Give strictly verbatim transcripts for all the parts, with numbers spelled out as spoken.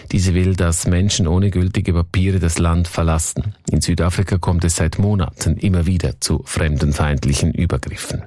Diese will, dass Menschen ohne gültige Papiere das Land verlassen. In Südafrika kommt es seit Monaten immer wieder zu fremdenfeindlichen Übergriffen.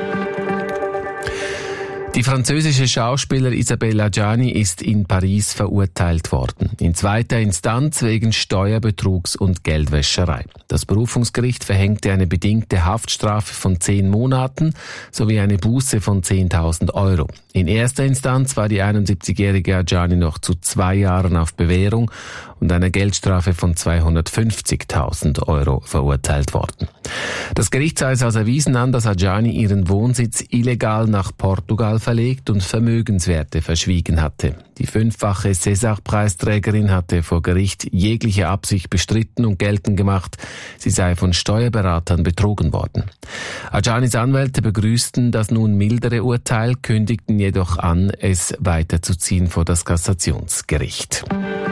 Die französische Schauspielerin Isabelle Adjani ist in Paris verurteilt worden. In zweiter Instanz wegen Steuerbetrugs und Geldwäscherei. Das Berufungsgericht verhängte eine bedingte Haftstrafe von zehn Monaten sowie eine Buße von zehntausend Euro. In erster Instanz war die einundsiebzigjährige Adjani noch zu zwei Jahren auf Bewährung und einer Geldstrafe von zweihundertfünfzigtausend Euro verurteilt worden. Das Gericht sah es als erwiesen an, dass Adjani ihren Wohnsitz illegal nach Portugal verlegt und Vermögenswerte verschwiegen hatte. Die fünffache César-Preisträgerin hatte vor Gericht jegliche Absicht bestritten und geltend gemacht, sie sei von Steuerberatern betrogen worden. Adjanis Anwälte begrüßten das nun mildere Urteil, kündigten jedoch an, es weiterzuziehen vor das Kassationsgericht.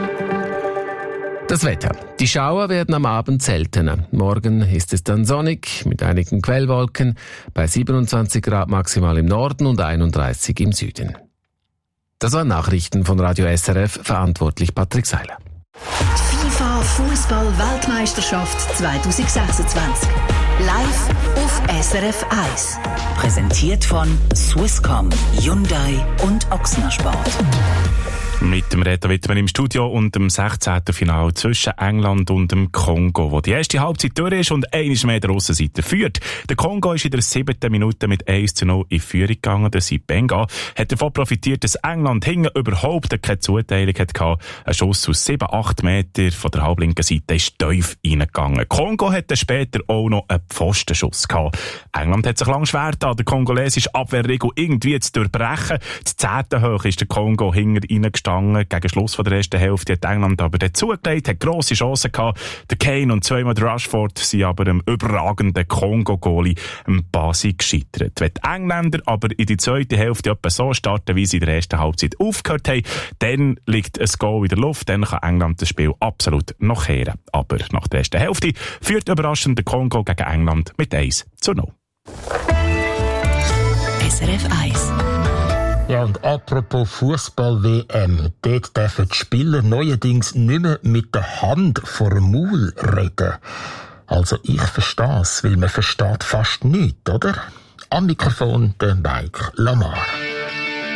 Das Wetter. Die Schauer werden am Abend seltener. Morgen ist es dann sonnig mit einigen Quellwolken bei siebenundzwanzig Grad maximal im Norden und einunddreißig im Süden. Das waren Nachrichten von Radio S R F, verantwortlich Patrick Seiler. Die FIFA Fußball-Weltmeisterschaft zwanzig sechsundzwanzig. Live auf S R F eins. Präsentiert von Swisscom, Hyundai und Ochsner Sport. Mit dem Reto Wittmann im Studio und dem sechzehnten Finale zwischen England und dem Kongo, wo die erste Halbzeit durch ist und eines mehr der Aussenseiter führt. Der Kongo ist in der siebten Minute mit eins zu null in Führung gegangen. Der Sipenga hat davon profitiert, dass England hinten überhaupt keine Zuteilung hatte. Ein Schuss aus sieben, acht Meter von der halblinken Seite ist tief reingegangen. Kongo hatte später auch noch einen Pfostenschuss gehabt. England hat sich lang schwer getan, der kongolesische Abwehrregel irgendwie zu durchbrechen. Das zehnte hoch ist der Kongo hinten reingestanden. Gegen Schluss von der ersten Hälfte hat England aber dazugelegt, hat grosse Chancen gehabt. Der Kane und zweimal der Rashford sind aber dem überragenden Kongo-Goalie Basi gescheitert. Wenn die Engländer aber in die zweite Hälfte etwa so starten, wie sie in der ersten Halbzeit aufgehört haben, dann liegt ein Goal in der Luft, dann kann England das Spiel absolut noch kehren. Aber nach der ersten Hälfte führt überraschend der Kongo gegen England mit eins zu null. S R F eins. Ja, und apropos Fußball-W M, dort dürfen die Spieler neuerdings nicht mehr mit der Hand vor dem Maul reden. Also ich verstehe es, weil man versteht fast nichts, oder? Am Mikrofon der Mike Lamar.